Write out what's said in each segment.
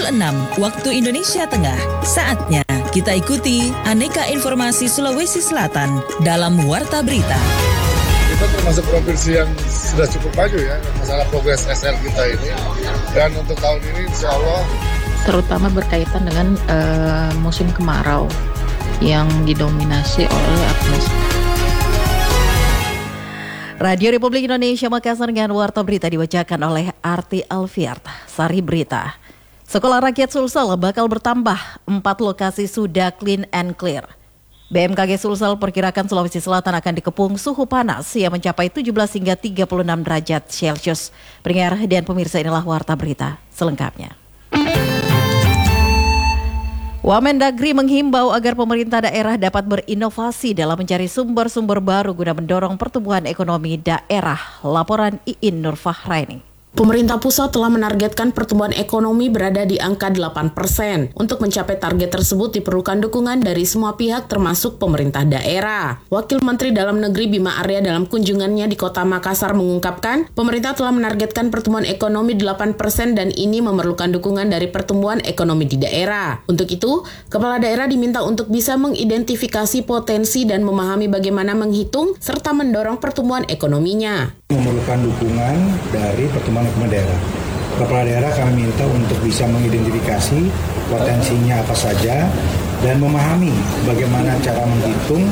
6 waktu Indonesia Tengah. Saatnya kita ikuti aneka informasi Sulawesi Selatan dalam Warta Berita. Kita termasuk provinsi yang sudah cukup maju ya, masalah progres SL kita ini. Dan untuk tahun ini insya Allah, terutama berkaitan dengan musim kemarau yang didominasi oleh atmosfer. Radio Republik Indonesia Makassar dengan Warta Berita dibacakan oleh Arti Alfiart. Sari Berita. Sekolah Rakyat Sulsel bakal bertambah, 4 lokasi sudah clean and clear. BMKG Sulsel perkirakan Sulawesi Selatan akan dikepung suhu panas yang mencapai 17 hingga 36 derajat Celcius. Pendengar dan pemirsa, inilah Warta Berita selengkapnya. Wamendagri menghimbau agar pemerintah daerah dapat berinovasi dalam mencari sumber-sumber baru guna mendorong pertumbuhan ekonomi daerah. Laporan Iin Nurfahraini. Pemerintah pusat telah menargetkan pertumbuhan ekonomi berada di angka 8%. Untuk mencapai target tersebut diperlukan dukungan dari semua pihak termasuk pemerintah daerah. Wakil Menteri Dalam Negeri Bima Arya dalam kunjungannya di Kota Makassar mengungkapkan, pemerintah telah menargetkan pertumbuhan ekonomi 8% dan ini memerlukan dukungan dari pertumbuhan ekonomi di daerah. Untuk itu, kepala daerah diminta untuk bisa mengidentifikasi potensi dan memahami bagaimana menghitung serta mendorong pertumbuhan ekonominya. Memerlukan dukungan dari pertumbuhan ekonomi daerah. Kepala daerah kami minta untuk bisa mengidentifikasi potensinya apa saja dan memahami bagaimana cara menghitung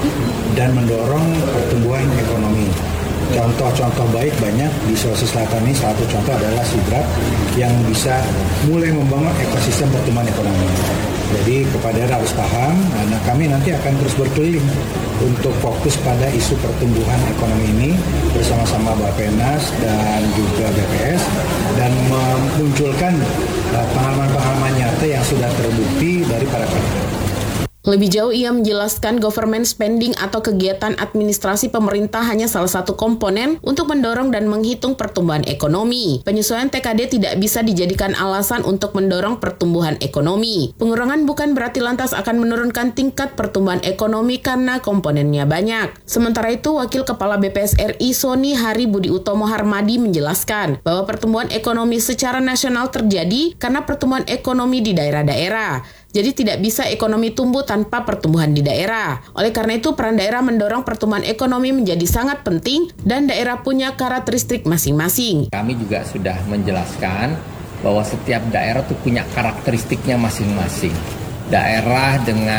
dan mendorong pertumbuhan ekonomi. Contoh-contoh baik banyak di Sulawesi Selatan ini, satu contoh adalah Sidrap yang bisa mulai membangun ekosistem pertumbuhan ekonomi. Jadi kepala daerah harus paham, nah kami nanti akan terus berkeliling untuk fokus pada isu pertumbuhan ekonomi ini bersama-sama Bappenas dan juga BPS dan memunculkan pengalaman-pengalaman nyata yang sudah terbukti dari para kandidat. Lebih jauh ia menjelaskan government spending atau kegiatan administrasi pemerintah hanya salah satu komponen untuk mendorong dan menghitung pertumbuhan ekonomi. Penyesuaian TKD tidak bisa dijadikan alasan untuk mendorong pertumbuhan ekonomi. Pengurangan bukan berarti lantas akan menurunkan tingkat pertumbuhan ekonomi karena komponennya banyak. Sementara itu, Wakil Kepala BPS RI Soni Hari Budi Utomo Harmadi menjelaskan bahwa pertumbuhan ekonomi secara nasional terjadi karena pertumbuhan ekonomi di daerah-daerah. Jadi tidak bisa ekonomi tumbuh tanpa pertumbuhan di daerah. Oleh karena itu, peran daerah mendorong pertumbuhan ekonomi menjadi sangat penting dan daerah punya karakteristik masing-masing. Kami juga sudah menjelaskan bahwa setiap daerah itu punya karakteristiknya masing-masing. Daerah dengan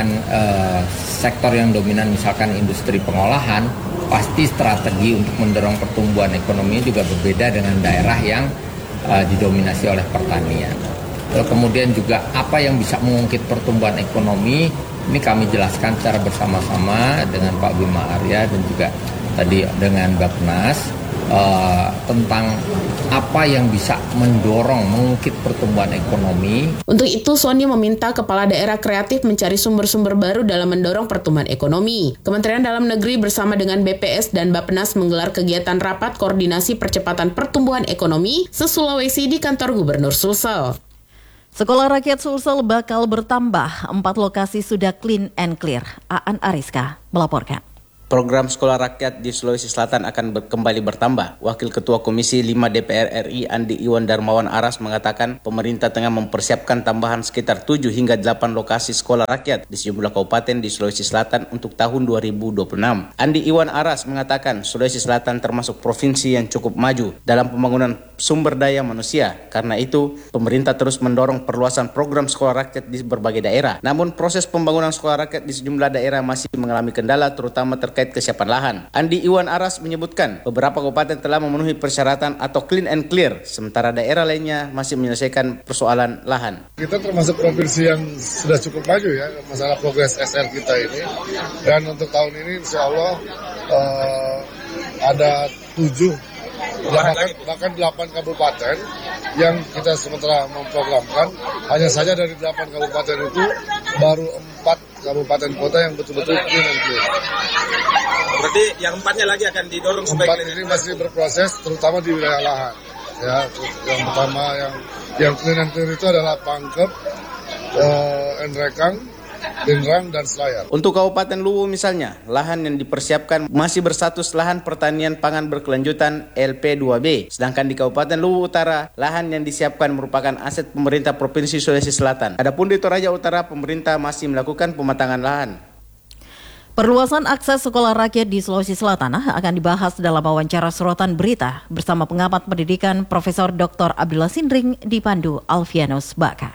sektor yang dominan misalkan industri pengolahan, pasti strategi untuk mendorong pertumbuhan ekonomi juga berbeda dengan daerah yang didominasi oleh pertanian. Lalu kemudian juga apa yang bisa mengungkit pertumbuhan ekonomi, ini kami jelaskan secara bersama-sama dengan Pak Bima Arya dan juga tadi dengan Bappenas tentang apa yang bisa mendorong mengungkit pertumbuhan ekonomi. Untuk itu, Sony meminta kepala daerah kreatif mencari sumber-sumber baru dalam mendorong pertumbuhan ekonomi. Kementerian Dalam Negeri bersama dengan BPS dan Bappenas menggelar kegiatan rapat koordinasi percepatan pertumbuhan ekonomi se-Sulawesi di kantor Gubernur Sulsel. Sekolah Rakyat Sulsel bakal bertambah, 4 lokasi sudah clean and clear. Aan Ariska melaporkan. Program Sekolah Rakyat di Sulawesi Selatan akan kembali bertambah. Wakil Ketua Komisi 5 DPR RI Andi Iwan Darmawan Aras mengatakan pemerintah tengah mempersiapkan tambahan sekitar 7 hingga 8 lokasi sekolah rakyat di sejumlah kabupaten di Sulawesi Selatan untuk tahun 2026. Andi Iwan Aras mengatakan Sulawesi Selatan termasuk provinsi yang cukup maju dalam pembangunan sumber daya manusia. Karena itu, pemerintah terus mendorong perluasan program sekolah rakyat di berbagai daerah. Namun proses pembangunan sekolah rakyat di sejumlah daerah masih mengalami kendala terutama terkait kesiapan lahan. Andi Iwan Aras menyebutkan beberapa kabupaten telah memenuhi persyaratan atau clean and clear, sementara daerah lainnya masih menyelesaikan persoalan lahan. Kita termasuk provinsi yang sudah cukup maju ya, masalah progres SL kita ini. Dan untuk tahun ini insya Allah ada 7 bahkan 8 kabupaten yang kita sementara memprogramkan. Hanya saja dari 8 kabupaten itu baru 4 kabupaten kota yang betul-betul clean and clear. Berarti yang 4-nya lagi akan didorong supaya 4 ini masih berproses, terutama di wilayah lahan. Ya, yang pertama yang clean and clear itu adalah Pangkep, Enrekang, Dengrang, dan Selayar. Untuk Kabupaten Luwu misalnya, lahan yang dipersiapkan masih berstatus lahan pertanian pangan berkelanjutan LP2B. Sedangkan di Kabupaten Luwu Utara, lahan yang disiapkan merupakan aset pemerintah Provinsi Sulawesi Selatan. Adapun di Toraja Utara, pemerintah masih melakukan pematangan lahan. Perluasan akses sekolah rakyat di Sulawesi Selatan akan dibahas dalam wawancara sorotan berita bersama pengamat pendidikan Profesor Dr. Abdullah Sindring dipandu Alfianus Baka.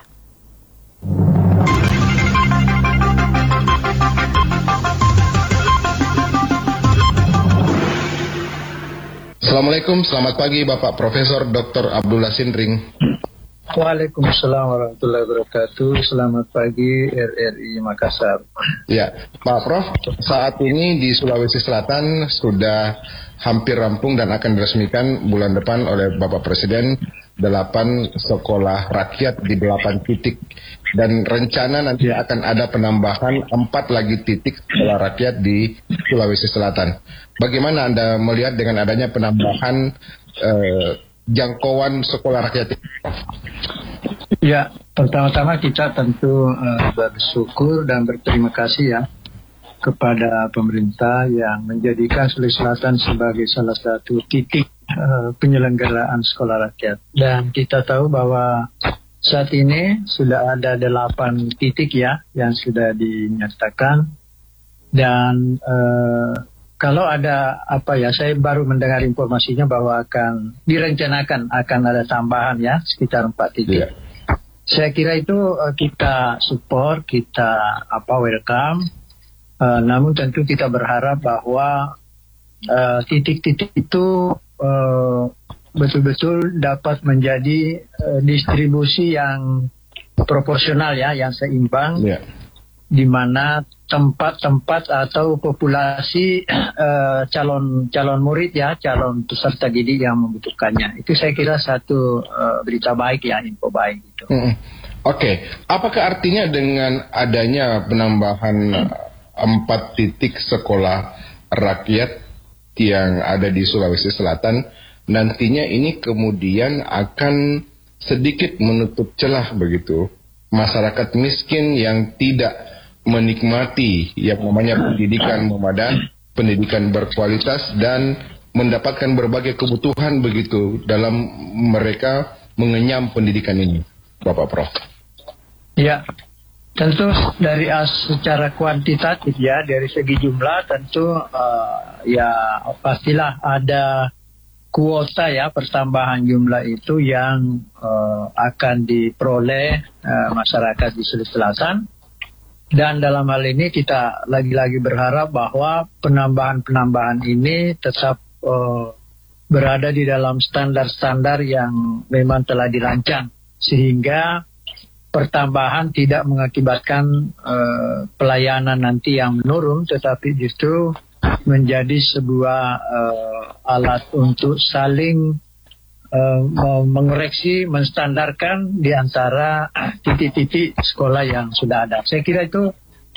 Assalamualaikum, selamat pagi Bapak Profesor Dr. Abdullah Sindring. Waalaikumsalam warahmatullahi wabarakatuh. Selamat pagi RRI Makassar. Ya, Pak Prof, saat ini di Sulawesi Selatan sudah hampir rampung dan akan diresmikan bulan depan oleh Bapak Presiden 8 sekolah rakyat di 8 titik. Dan rencana nanti akan ada penambahan 4 lagi titik sekolah rakyat di Sulawesi Selatan. Bagaimana Anda melihat dengan adanya penambahan jangkauan sekolah rakyat? Ya, pertama-tama kita tentu bersyukur dan berterima kasih ya kepada pemerintah yang menjadikan Sulawesi Selatan sebagai salah satu titik penyelenggaraan sekolah rakyat. Dan kita tahu bahwa saat ini sudah ada 8 titik ya yang sudah dinyatakan. Dan kalau ada saya baru mendengar informasinya bahwa akan direncanakan akan ada tambahan ya sekitar 4 titik. Yeah. Saya kira itu kita support, kita welcome. Namun tentu kita berharap bahwa titik-titik itu betul-betul dapat menjadi distribusi yang proporsional ya, yang seimbang. Yeah. Di mana tempat-tempat atau populasi calon murid ya, calon peserta didik yang membutuhkannya. Itu saya kira satu berita baik ya, info baik itu. Oke. Apakah artinya dengan adanya penambahan 4 titik sekolah rakyat yang ada di Sulawesi Selatan, nantinya ini kemudian akan sedikit menutup celah begitu masyarakat miskin yang tidak menikmati yang namanya pendidikan memadai, pendidikan berkualitas dan mendapatkan berbagai kebutuhan begitu dalam mereka mengenyam pendidikan ini, Bapak Prof? Ya, tentu dari secara kuantitatif ya, dari segi jumlah tentu pastilah ada kuota ya, pertambahan jumlah itu yang akan diperoleh masyarakat di Sulawesi Selatan. Dan dalam hal ini kita lagi-lagi berharap bahwa penambahan-penambahan ini tetap berada di dalam standar-standar yang memang telah dirancang. Sehingga pertambahan tidak mengakibatkan pelayanan nanti yang menurun, tetapi justru menjadi sebuah alat untuk saling mengoreksi, menstandarkan di antara titik-titik sekolah yang sudah ada. Saya kira itu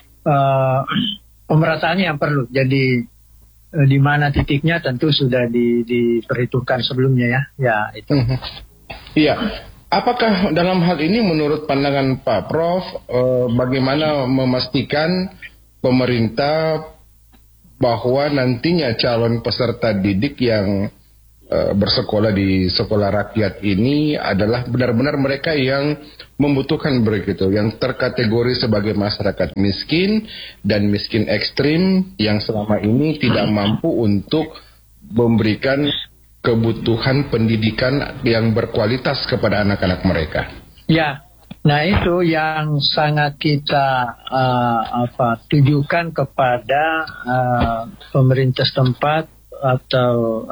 pemerataan yang perlu. Jadi di mana titiknya tentu sudah diperhitungkan sebelumnya ya. Ya itu. Iya. Apakah dalam hal ini menurut pandangan Pak Prof, bagaimana memastikan pemerintah bahwa nantinya calon peserta didik yang bersekolah di sekolah rakyat ini adalah benar-benar mereka yang membutuhkan begitu, yang terkategori sebagai masyarakat miskin dan miskin ekstrim yang selama ini tidak mampu untuk memberikan kebutuhan pendidikan yang berkualitas kepada anak-anak mereka. Ya, nah itu yang sangat kita tujukan kepada pemerintah setempat atau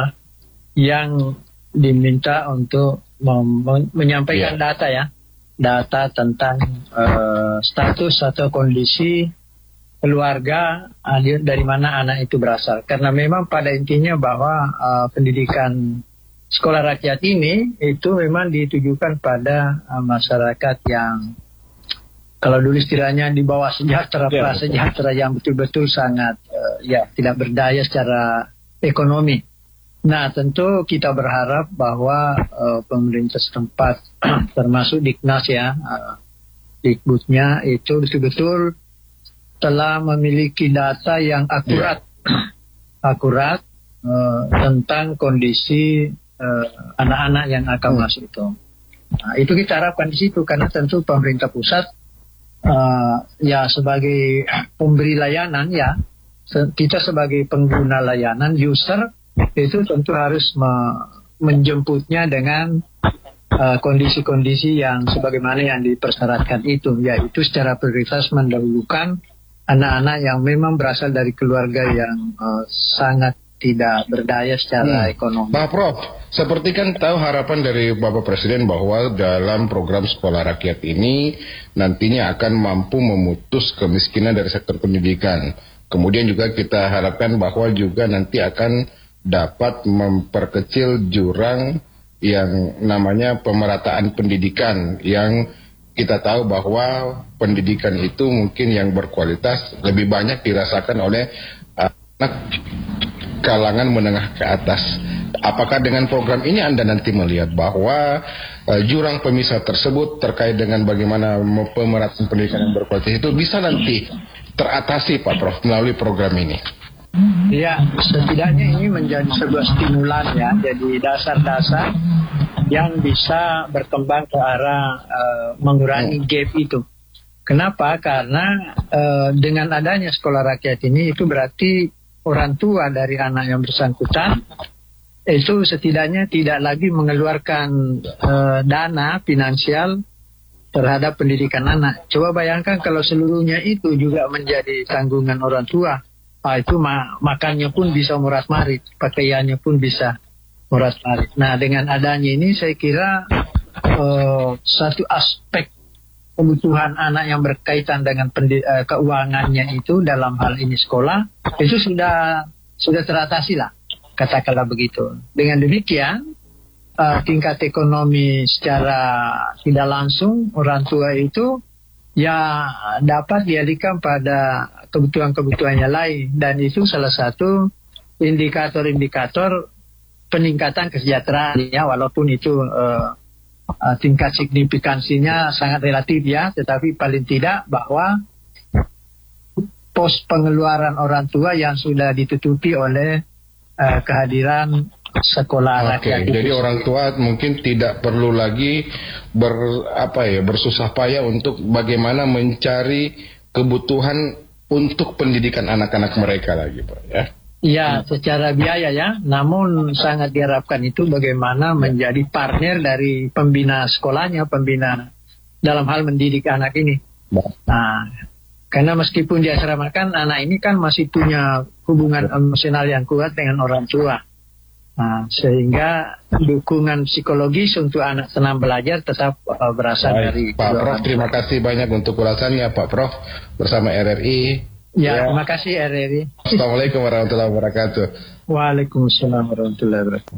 yang diminta untuk menyampaikan data tentang status atau kondisi keluarga dari mana anak itu berasal. Karena memang pada intinya bahwa pendidikan sekolah rakyat ini itu memang ditujukan pada masyarakat yang kalau dulu istilahnya di bawah sejahtera, prasejahtera yang betul-betul sangat tidak berdaya secara ekonomi. Nah, tentu kita berharap bahwa pemerintah setempat termasuk Diknas Dikbudnya itu betul-betul telah memiliki data yang akurat tentang kondisi anak-anak yang akan masuk itu. Nah, itu kita harapkan di situ, karena tentu pemerintah pusat ya sebagai pemberi layanan, ya kita sebagai pengguna layanan, user, itu tentu harus menjemputnya dengan kondisi-kondisi yang sebagaimana yang dipersyaratkan itu, yaitu secara prioritas mendahulukan anak-anak yang memang berasal dari keluarga yang sangat tidak berdaya secara ekonomi. Pak Prof, seperti kan tahu harapan dari Bapak Presiden bahwa dalam program sekolah rakyat ini nantinya akan mampu memutus kemiskinan dari sektor pendidikan. Kemudian juga kita harapkan bahwa juga nanti akan dapat memperkecil jurang yang namanya pemerataan pendidikan, yang kita tahu bahwa pendidikan itu mungkin yang berkualitas lebih banyak dirasakan oleh anak kalangan menengah ke atas. Apakah dengan program ini Anda nanti melihat bahwa jurang pemisah tersebut terkait dengan bagaimana pemerataan pendidikan yang berkualitas itu bisa nanti teratasi, Pak Prof, melalui program ini? Ya, setidaknya ini menjadi sebuah stimulan, ya, jadi dasar-dasar yang bisa berkembang ke arah mengurangi gap itu. Kenapa? Karena dengan adanya sekolah rakyat ini, itu berarti orang tua dari anak yang bersangkutan itu setidaknya tidak lagi mengeluarkan dana finansial terhadap pendidikan anak. Coba bayangkan kalau seluruhnya itu juga menjadi tanggungan orang tua. Itu makannya pun bisa murah-marit, pakaiannya pun bisa murah-marit. Nah, dengan adanya ini saya kira satu aspek kebutuhan anak yang berkaitan dengan keuangannya itu dalam hal ini sekolah itu sudah teratasi lah, katakanlah begitu. Dengan demikian tingkat ekonomi secara tidak langsung orang tua itu ya dapat dialihkan pada kebutuhan-kebutuhannya lain, dan itu salah satu indikator-indikator peningkatan kesejahteraan, ya, walaupun itu tingkat signifikansinya sangat relatif, ya, tetapi paling tidak bahwa pos pengeluaran orang tua yang sudah ditutupi oleh kehadiran sekolah rakyat. Jadi orang tua mungkin tidak perlu lagi bersusah payah untuk bagaimana mencari kebutuhan untuk pendidikan anak-anak mereka lagi, Pak, ya. Ya, secara biaya, ya. Namun sangat diharapkan itu bagaimana menjadi partner dari pembina sekolahnya, pembina dalam hal mendidik anak ini. Nah, karena meskipun diasramakan, anak ini kan masih punya hubungan emosional yang kuat dengan orang tua. Nah, sehingga dukungan psikologis untuk anak senang belajar tetap berasal dari Pak Prof. Terima kasih banyak untuk ulasannya, Pak Prof, bersama RRI. Ya, terima kasih RRI. Assalamualaikum warahmatullahi wabarakatuh. Waalaikumsalam warahmatullahi wabarakatuh.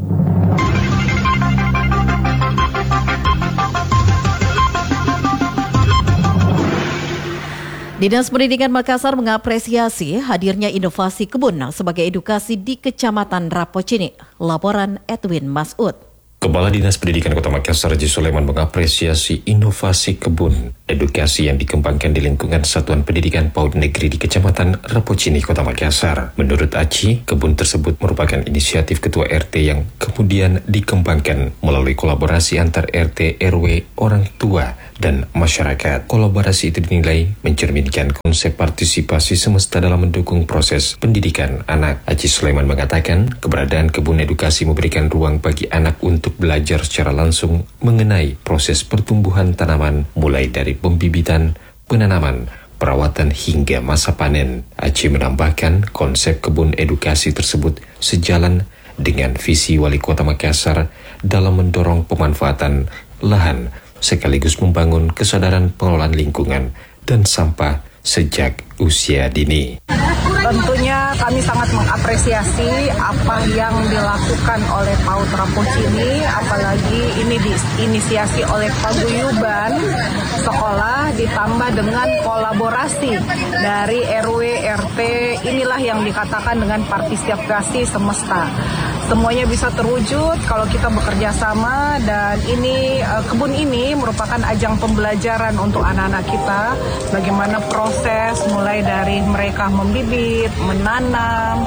Dinas Pendidikan Makassar mengapresiasi hadirnya inovasi kebun sebagai edukasi di Kecamatan Rapocini. Laporan Edwin Masud. Kepala Dinas Pendidikan Kota Makassar, Haji Sulaiman, mengapresiasi inovasi kebun edukasi yang dikembangkan di lingkungan Satuan Pendidikan PAUD Negeri di Kecamatan Rapocini, Kota Makassar. Menurut Aci, kebun tersebut merupakan inisiatif Ketua RT yang kemudian dikembangkan melalui kolaborasi antar RT, RW, orang tua, dan masyarakat. Kolaborasi itu dinilai mencerminkan konsep partisipasi semesta dalam mendukung proses pendidikan anak. Haji Sulaiman mengatakan, keberadaan kebun edukasi memberikan ruang bagi anak untuk belajar secara langsung mengenai proses pertumbuhan tanaman mulai dari pembibitan, penanaman, perawatan hingga masa panen. Aci menambahkan konsep kebun edukasi tersebut sejalan dengan visi Wali Kota Makassar dalam mendorong pemanfaatan lahan sekaligus membangun kesadaran pengelolaan lingkungan dan sampah sejak usia dini. Tentunya kami sangat mengapresiasi apa yang dilakukan oleh PAUD Rapocini, apalagi ini diinisiasi oleh paguyuban sekolah ditambah dengan kolaborasi dari RW, RT, inilah yang dikatakan dengan partisipasi semesta. semuanya bisa terwujud kalau kita bekerja sama, dan ini kebun ini merupakan ajang pembelajaran untuk anak-anak kita bagaimana proses mulai dari mereka membibit, menanam,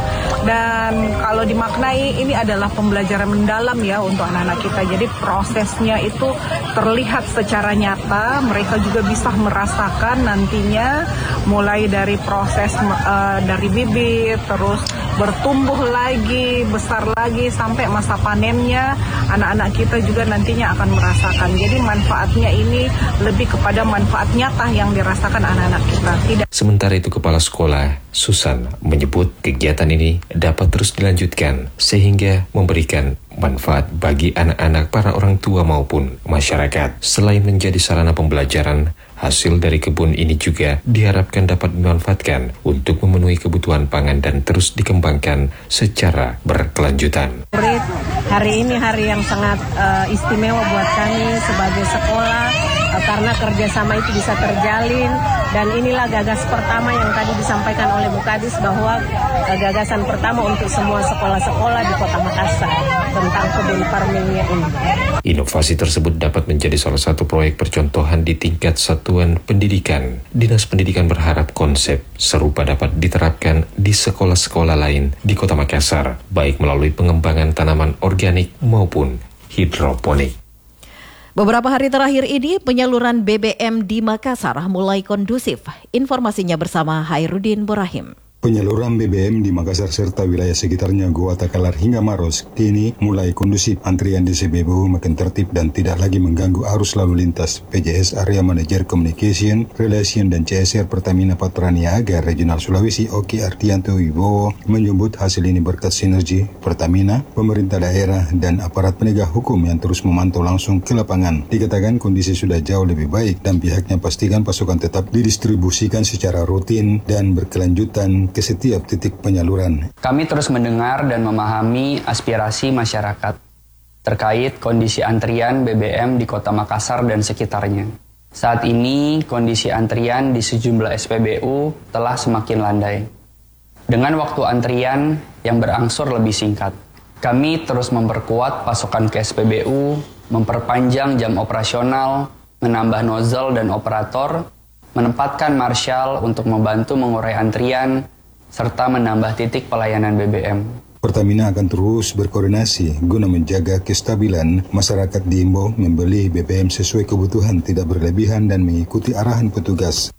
dan kalau dimaknai ini adalah pembelajaran mendalam ya untuk anak-anak kita. Jadi prosesnya itu terlihat secara nyata, mereka juga bisa merasakan nantinya mulai dari proses dari bibit terus bertumbuh lagi, besar lagi sampai masa panennya, anak-anak kita juga nantinya akan merasakan. Jadi manfaatnya ini lebih kepada manfaat nyata yang dirasakan anak-anak kita. Sementara itu Kepala Sekolah Susan menyebut kegiatan ini dapat terus dilanjutkan sehingga memberikan manfaat bagi anak-anak, para orang tua maupun masyarakat. Selain menjadi sarana pembelajaran, hasil dari kebun ini juga diharapkan dapat dimanfaatkan untuk memenuhi kebutuhan pangan dan terus dikembangkan secara berkelanjutan. Hari ini hari yang sangat istimewa buat kami sebagai sekolah karena kerjasama itu bisa terjalin, dan inilah gagas pertama yang tadi disampaikan oleh Bu Kadis bahwa gagasan pertama untuk semua sekolah-sekolah di Kota Makassar tentang kebun farmingnya ini. Inovasi tersebut dapat menjadi salah satu proyek percontohan di tingkat satuan pendidikan. Dinas Pendidikan berharap konsep serupa dapat diterapkan di sekolah-sekolah lain di Kota Makassar, baik melalui pengembangan tanaman organik maupun hidroponik. Beberapa hari terakhir ini penyaluran BBM di Makassar mulai kondusif. Informasinya bersama Hairudin Borahim. Penyaluran BBM di Makassar serta wilayah sekitarnya Goa Takalar hingga Maros kini mulai kondusif. Antrian di CBBU makin tertib dan tidak lagi mengganggu arus lalu lintas. PJS Area Manager Communication, Relation dan CSR Pertamina Patraniaga Regional Sulawesi Oki Artianto Wibowo menyebut hasil ini berkat sinergi Pertamina, pemerintah daerah dan aparat penegak hukum yang terus memantau langsung ke lapangan. Dikatakan kondisi sudah jauh lebih baik dan pihaknya pastikan pasokan tetap didistribusikan secara rutin dan berkelanjutan ke setiap titik penyaluran. Kami terus mendengar dan memahami aspirasi masyarakat terkait kondisi antrian BBM di Kota Makassar dan sekitarnya. Saat ini kondisi antrian di sejumlah SPBU telah semakin landai. Dengan waktu antrian yang berangsur lebih singkat, kami terus memperkuat pasokan ke SPBU, memperpanjang jam operasional, menambah nozzle dan operator, menempatkan marshal untuk membantu mengurai antrian, serta menambah titik pelayanan BBM. Pertamina akan terus berkoordinasi guna menjaga kestabilan. Masyarakat diimbau membeli BBM sesuai kebutuhan, tidak berlebihan dan mengikuti arahan petugas.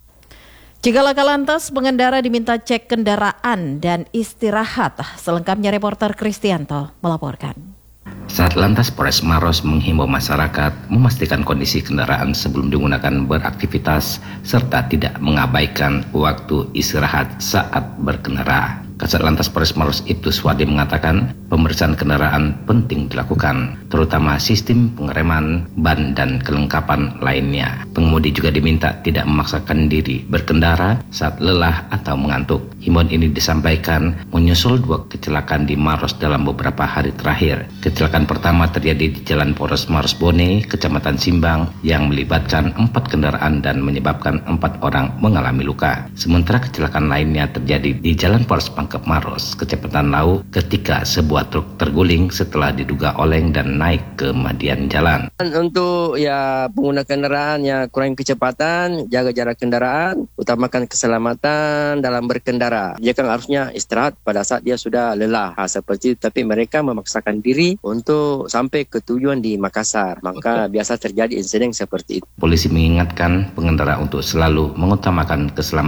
Jika laka lantas, pengendara diminta cek kendaraan dan istirahat. Selengkapnya reporter Kristianto melaporkan. Saat Lantas Polres Maros menghimbau masyarakat memastikan kondisi kendaraan sebelum digunakan beraktivitas serta tidak mengabaikan waktu istirahat saat berkendara. Kasat Lantas Polres Maros Ibtu Swadi mengatakan pemeriksaan kendaraan penting dilakukan, terutama sistem pengereman, ban dan kelengkapan lainnya. Pengemudi juga diminta tidak memaksakan diri berkendara saat lelah atau mengantuk. Himbauan ini disampaikan menyusul 2 kecelakaan di Maros dalam beberapa hari terakhir. Kecelakaan pertama terjadi di Jalan Polres Maros Bone, Kecamatan Simbang, yang melibatkan 4 kendaraan dan menyebabkan 4 orang mengalami luka. Sementara kecelakaan lainnya terjadi di Jalan Polres Pangkep Maros, Kecamatan Lau, ketika sebuah truk terguling setelah diduga oleng dan naik ke median jalan. Untuk pengguna kendaraan kurangi kecepatan, jaga jarak kendaraan, utamakan keselamatan dalam berkendara. Dia kan harusnya istirahat pada saat dia sudah lelah seperti itu, tapi mereka memaksakan diri untuk sampai ke tujuan di Makassar. Maka biasa terjadi insiden seperti itu. Polisi mengingatkan pengendara untuk selalu mengutamakan keselamatan